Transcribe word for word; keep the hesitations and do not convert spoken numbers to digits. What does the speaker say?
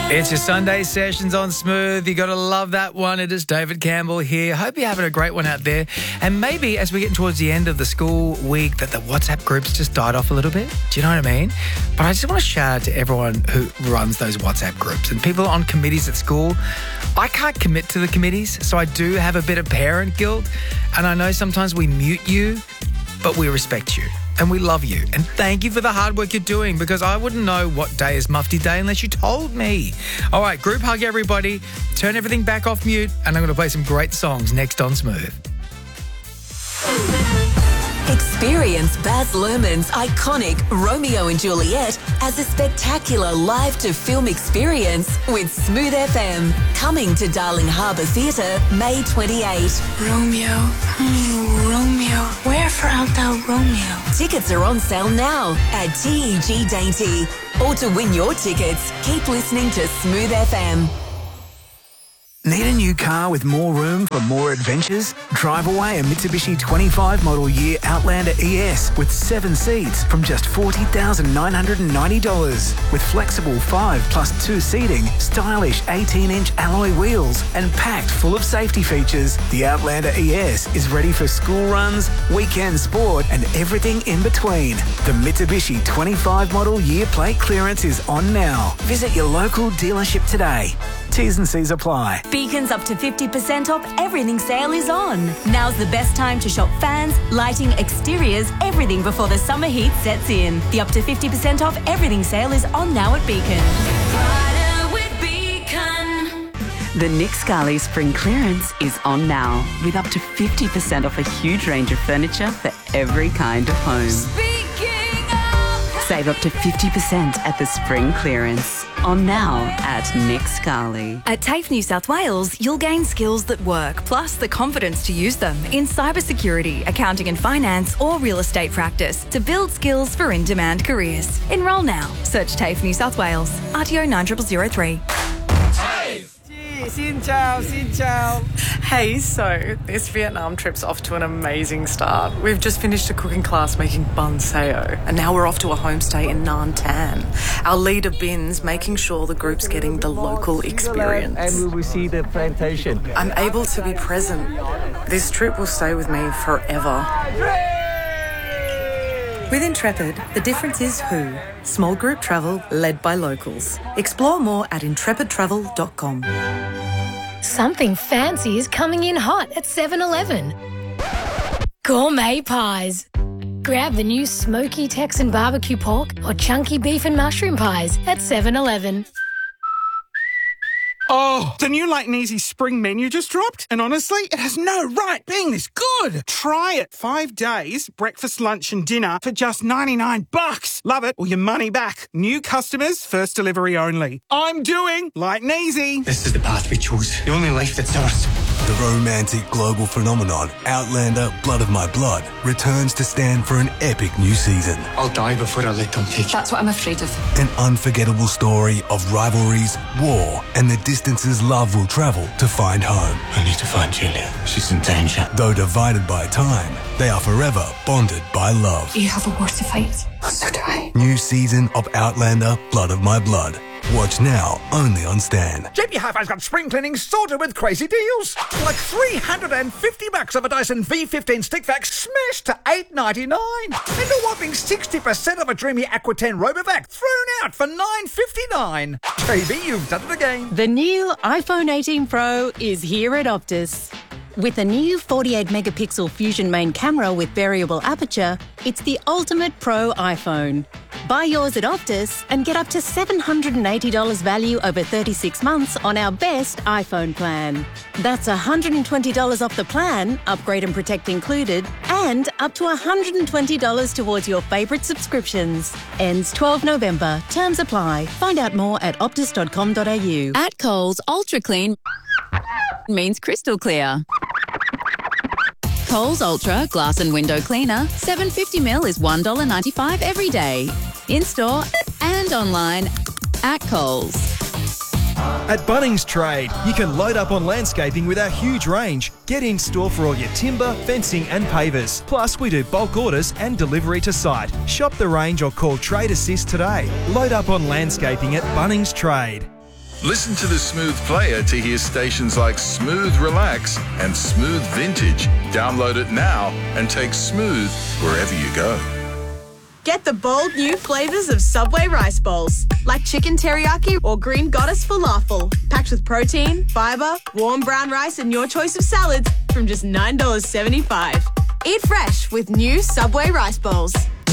It's your Sunday sessions on Smooth. You got to love that one. It is David Campbell here. Hope you're having a great one out there. And maybe as we get towards the end of the school week that the WhatsApp groups just died off a little bit. Do you know what I mean? But I just want to shout out to everyone who runs those WhatsApp groups and people on committees at school. I can't commit to the committees, so I do have a bit of parent guilt. And I know sometimes we mute you, but we respect you. And we love you. And thank you for the hard work you're doing, because I wouldn't know what day is Mufti Day unless you told me. All right, group hug everybody. Turn everything back off mute. And I'm going to play some great songs next on Smooth. Experience Baz Luhrmann's iconic Romeo and Juliet as a spectacular live-to-film experience with Smooth F M. Coming to Darling Harbour Theatre May twenty-eighth. Romeo, mm, Romeo, wherefore art thou Romeo? Tickets are on sale now at T E G Dainty. Or to win your tickets, keep listening to Smooth F M. Need a new car with more room for more adventures? Drive away a Mitsubishi twenty-five model year Outlander E S with seven seats from just forty thousand nine hundred ninety dollars. With flexible five plus two seating, stylish eighteen inch alloy wheels and packed full of safety features, the Outlander E S is ready for school runs, weekend sport and everything in between. The Mitsubishi twenty-five model year plate clearance is on now. Visit your local dealership today. T's and C's apply. Beacon's up to fifty percent off everything sale is on. Now's the best time to shop fans, lighting, exteriors, everything before the summer heat sets in. The up to fifty percent off everything sale is on now at Beacon. Brighter with Beacon. The Nick Scali Spring Clearance is on now, with up to fifty percent off a huge range of furniture for every kind of home. Speaking of... Save up to fifty percent at the Spring Clearance. On now at Nick Scali. At TAFE New South Wales, you'll gain skills that work, plus the confidence to use them in cybersecurity, accounting and finance, or real estate practice to build skills for in-demand careers. Enrol now. Search TAFE New South Wales. R T O nine zero zero zero three. Xin chào, xin chào. Hey, so this Vietnam trip's off to an amazing start. We've just finished a cooking class making bun sao, and now we're off to a homestay in Nan Tan. Our leader Bin's making sure the group's getting the local experience. And we will see the plantation. I'm able to be present. This trip will stay with me forever. With Intrepid, the difference is who. Small group travel led by locals. Explore more at intrepid travel dot com. Something fancy is coming in hot at seven eleven. Gourmet pies. Grab the new smoky Texan barbecue pork or chunky beef and mushroom pies at seven eleven. Oh, the new Light and Easy spring menu just dropped, and honestly, it has no right being this good. Try it. Five days, breakfast, lunch and dinner for just ninety-nine bucks. Love it or your money back. New customers, first delivery only. I'm doing Light and Easy. This is the path we chose. The only life that's ours. The romantic global phenomenon, Outlander Blood of My Blood, returns to stand for an epic new season. I'll die before I let them take you. That's what I'm afraid of. An unforgettable story of rivalries, war, and the distances love will travel to find home. I need to find Julia. She's in danger. Though divided by time, they are forever bonded by love. You have a war to fight. So do I. New season of Outlander Blood of My Blood. Watch now, only on Stan. J B Hi-Fi's got spring cleaning sorted with crazy deals. Like three hundred fifty bucks of a Dyson V fifteen stick vac smashed to eight ninety-nine. And a whopping sixty percent of a Dreamy Aqua ten Robovac thrown out for nine fifty-nine. J B, you've done it again. The new iPhone eighteen Pro is here at Optus. With a new forty-eight megapixel Fusion main camera with variable aperture, it's the ultimate pro iPhone. Buy yours at Optus and get up to seven hundred eighty dollars value over thirty-six months on our best iPhone plan. That's one hundred twenty dollars off the plan, upgrade and protect included, and up to one hundred twenty dollars towards your favourite subscriptions. Ends twelfth November. Terms apply. Find out more at optus dot com dot a u. At Coles, Ultra Clean means crystal clear. Coles Ultra Glass and Window Cleaner, seven hundred fifty milliliters is one dollar ninety-five every day. In-store and online at Coles. At Bunnings Trade, you can load up on landscaping with our huge range. Get in store for all your timber, fencing and pavers. Plus, we do bulk orders and delivery to site. Shop the range or call Trade Assist today. Load up on landscaping at Bunnings Trade. Listen to the Smooth player to hear stations like Smooth Relax and Smooth Vintage. Download it now and take Smooth wherever you go. Get the bold new flavours of Subway rice bowls, like chicken teriyaki or green goddess falafel, packed with protein, fibre, warm brown rice and your choice of salads from just nine dollars seventy-five. Eat fresh with new Subway rice bowls.